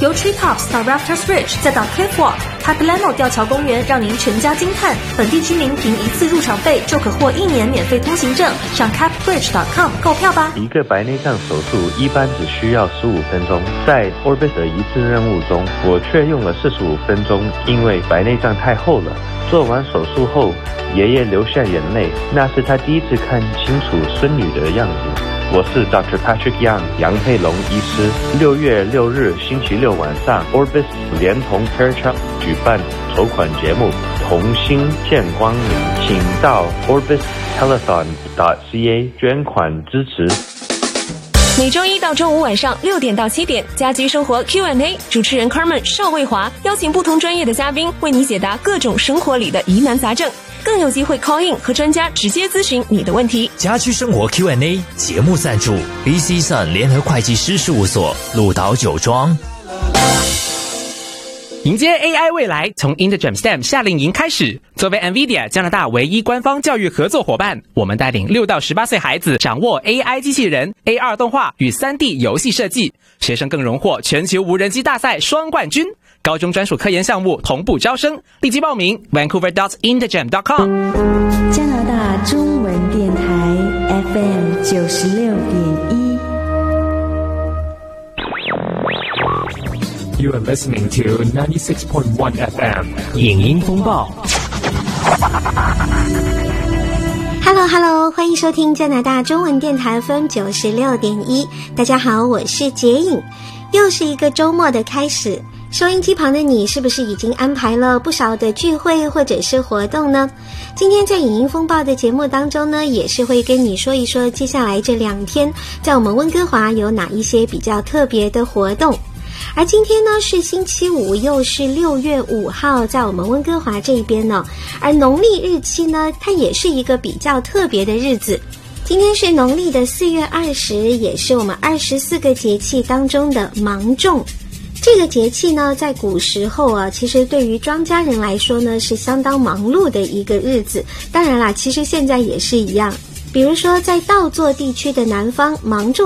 由 Treetops 到 Rafters Bridge 再到 Cliff Walk、Capilano 吊桥公园，让您全家惊叹。本地居民凭一次入场费就可获1年免费通行证。上 capbridge.com 购票吧。 一个白内障手术一般只需要15分钟，在 Orbis 的一次任务中，我却用了45分钟，因为白内障太厚了。做完手术后，爷爷流下眼泪，那是他第一次看清楚孙女的样子。我是 Dr. Patrick Young 杨佩龙医师。6月6日星期六晚上 Orbis 连同 Fairchild 举办筹款节目同心见光明，请到 orbistelethon.ca 捐款支持。 每周一到周五晚上6点到7点，家居生活 Q&A， 主持人 Carmen 邵卫华邀请不同专业的嘉宾为你解答各种生活里的疑难杂症，更有机会 call in 和专家直接咨询你的问题。 家居生活 Q&A 节目赞助 BC Sun 联合会计师事务所，鹿岛酒庄。 迎接 AI 未来，从 Intergem STEM 夏令营开始。作为 NVIDIA 加拿大唯一官方教育合作伙伴，我们带领6到18岁孩子掌握 AI 机器人、AR 动画与 3D 游戏设计，学生更荣获全球无人机大赛双冠军。高中专属科研项目同步招生，立即报名 vancouver.intergem.com。 加拿大中文电台 FM 96.1。 You are listening to 96.1 FM 影音风暴。 Hello， 欢迎收听加拿大中文电台 FM 96.1。大家好，我是洁颖。又是一个周末的开始，收音机旁的你是不是已经安排了不少的聚会或者是活动呢？今天在影音风暴的节目当中呢，也是会跟你说一说接下来这2天在我们温哥华有哪一些比较特别的活动。而今天呢是星期五，又是6月5号，在我们温哥华这边呢。而农历日期呢，它也是一个比较特别的日子。今天是农历的4月20，也是我们24个节气当中的芒种。这个节气呢，在古时候啊，其实对于庄稼人来说呢，是相当忙碌的一个日子。当然啦，其实现在也是一样。比如说在稻作地区的南方，芒种